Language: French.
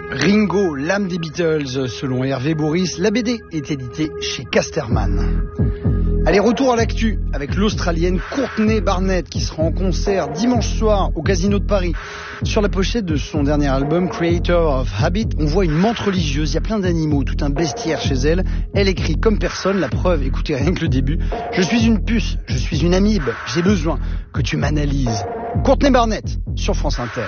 Ringo, l'âme des Beatles, selon Hervé Boris, la BD est éditée chez Casterman. Allez, retour à l'actu avec l'Australienne Courtney Barnett qui sera en concert dimanche soir au Casino de Paris. Sur la pochette de son dernier album Creator of Habit, on voit une menthe religieuse, il y a plein d'animaux, tout un bestiaire chez elle. Elle écrit comme personne, la preuve, écoutez rien que le début. Je suis une puce, je suis une amibe, j'ai besoin que tu m'analyses. Courtney Barnett sur France Inter.